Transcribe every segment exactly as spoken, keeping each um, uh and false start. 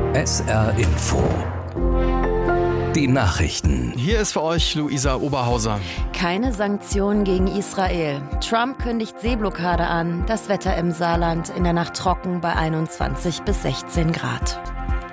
S R Info. Die Nachrichten. Hier ist für euch Luisa Oberhauser. Keine Sanktionen gegen Israel. Trump kündigt Seeblockade an. Das Wetter im Saarland in der Nacht trocken bei einundzwanzig bis sechzehn Grad.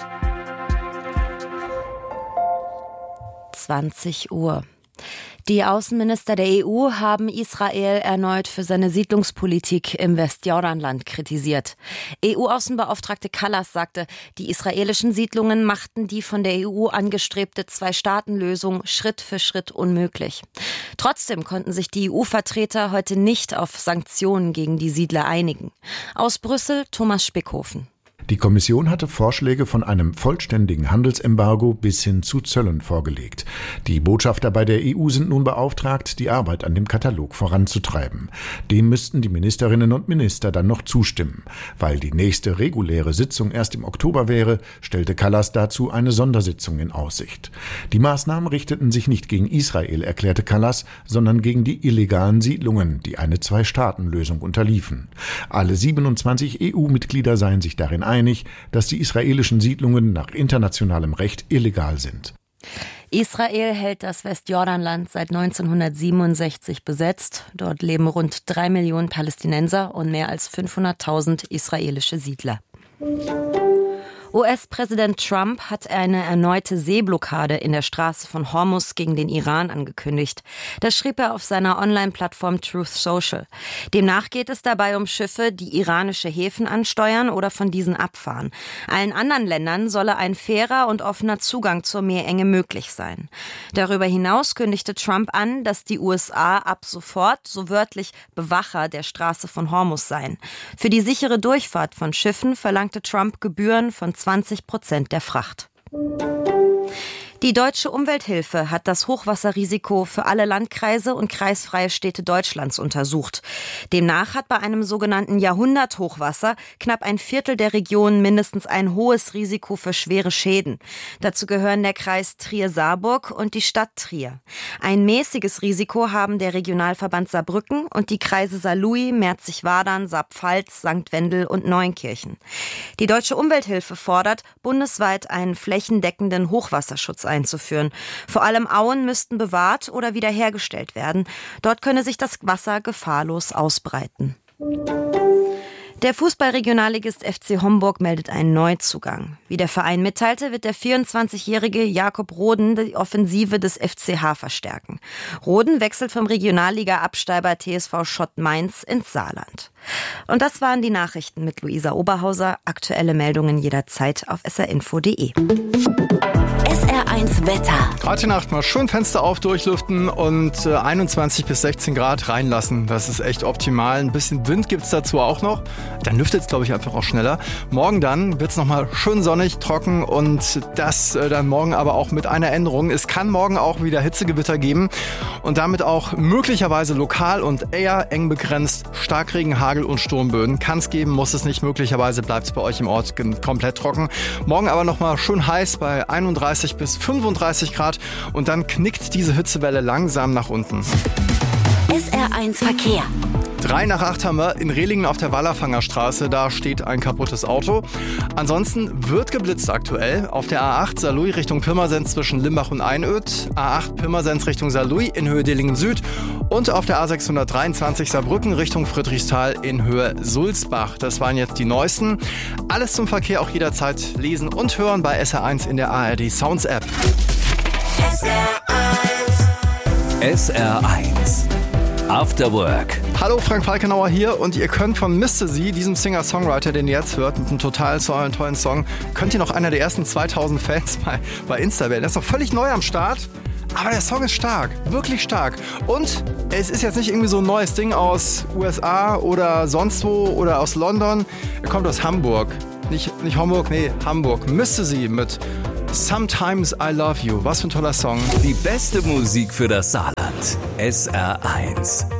zwanzig Uhr. Die Außenminister der E U haben Israel erneut für seine Siedlungspolitik im Westjordanland kritisiert. E U-Außenbeauftragte Kallas sagte, die israelischen Siedlungen machten die von der E U angestrebte Zwei-Staaten-Lösung Schritt für Schritt unmöglich. Trotzdem konnten sich die E U-Vertreter heute nicht auf Sanktionen gegen die Siedler einigen. Aus Brüssel Thomas Spickhofen. Die Kommission hatte Vorschläge von einem vollständigen Handelsembargo bis hin zu Zöllen vorgelegt. Die Botschafter bei der E U sind nun beauftragt, die Arbeit an dem Katalog voranzutreiben. Dem müssten die Ministerinnen und Minister dann noch zustimmen. Weil die nächste reguläre Sitzung erst im Oktober wäre, stellte Kallas dazu eine Sondersitzung in Aussicht. Die Maßnahmen richteten sich nicht gegen Israel, erklärte Kallas, sondern gegen die illegalen Siedlungen, die eine Zwei-Staaten-Lösung unterliefen. Alle siebenundzwanzig E U-Mitglieder seien sich darin einig, einig, dass die israelischen Siedlungen nach internationalem Recht illegal sind. Israel hält das Westjordanland seit neunzehnhundertsiebenundsechzig besetzt. Dort leben rund drei Millionen Palästinenser und mehr als fünfhunderttausend israelische Siedler. U S-Präsident Trump hat eine erneute Seeblockade in der Straße von Hormuz gegen den Iran angekündigt. Das schrieb er auf seiner Online-Plattform Truth Social. Demnach geht es dabei um Schiffe, die iranische Häfen ansteuern oder von diesen abfahren. Allen anderen Ländern solle ein fairer und offener Zugang zur Meerenge möglich sein. Darüber hinaus kündigte Trump an, dass die U S A ab sofort, so wörtlich, Bewacher der Straße von Hormuz seien. Für die sichere Durchfahrt von Schiffen verlangte Trump Gebühren von zwanzig Prozent der Fracht. Die Deutsche Umwelthilfe hat das Hochwasserrisiko für alle Landkreise und kreisfreie Städte Deutschlands untersucht. Demnach hat bei einem sogenannten Jahrhunderthochwasser knapp ein Viertel der Regionen mindestens ein hohes Risiko für schwere Schäden. Dazu gehören der Kreis Trier-Saarburg und die Stadt Trier. Ein mäßiges Risiko haben der Regionalverband Saarbrücken und die Kreise Saarlouis, Merzig-Wadern, Saarpfalz, Sankt Wendel und Neunkirchen. Die Deutsche Umwelthilfe fordert, bundesweit einen flächendeckenden Hochwasserschutz einzuführen. Vor allem Auen müssten bewahrt oder wiederhergestellt werden. Dort könne sich das Wasser gefahrlos ausbreiten. Der Fußballregionalligist F C Homburg meldet einen Neuzugang. Wie der Verein mitteilte, wird der vierundzwanzigjährige Jakob Roden die Offensive des F C H verstärken. Roden wechselt vom Regionalliga-Absteiger T S V Schott Mainz ins Saarland. Und das waren die Nachrichten mit Luisa Oberhauser. Aktuelle Meldungen jederzeit auf s r info punkt d e. S R eins Wetter. Heute Nacht mal schön Fenster auf, durchlüften und äh, einundzwanzig bis sechzehn Grad reinlassen. Das ist echt optimal. Ein bisschen Wind gibt's dazu auch noch. Dann lüftet es, glaube ich, einfach auch schneller. Morgen dann wird's nochmal schön sonnig, trocken und das äh, dann morgen aber auch mit einer Änderung. Es kann morgen auch wieder Hitzegewitter geben und damit auch möglicherweise lokal und eher eng begrenzt Starkregen, Hagel und Sturmböen. Kann es geben, muss es nicht. Möglicherweise bleibt es bei euch im Ort komplett trocken. Morgen aber nochmal schön heiß bei einunddreißig bis fünfunddreißig Grad und dann knickt diese Hitzewelle langsam nach unten. S R eins Verkehr. Drei nach acht haben wir in Rehlingen auf der Wallerfanger Straße. Da steht ein kaputtes Auto. Ansonsten wird geblitzt aktuell. Auf der A acht Saarlouis Richtung Pirmasens zwischen Limbach und Einöd. A acht Pirmasens Richtung Saarlouis in Höhe Dillingen Süd. Und auf der A sechshundertdreiundzwanzig Saarbrücken Richtung Friedrichsthal in Höhe Sulzbach. Das waren jetzt die neuesten. Alles zum Verkehr auch jederzeit lesen und hören bei S R eins in der A R D Sounds App. S R eins. S R eins. After Work. Hallo, Frank Falkenauer hier und ihr könnt von Mister Sie, diesem Singer-Songwriter, den ihr jetzt hört, mit einem total tollen, tollen Song, könnt ihr noch einer der ersten zweitausend Fans bei, bei Insta werden. Er ist noch völlig neu am Start, aber der Song ist stark, wirklich stark. Und es ist jetzt nicht irgendwie so ein neues Ding aus U S A oder sonst wo oder aus London. Er kommt aus Hamburg. Nicht, nicht Homburg, nee, Hamburg. Mister Sie mit Sometimes I Love You. Was für ein toller Song. Die beste Musik für das Saarland. S R eins.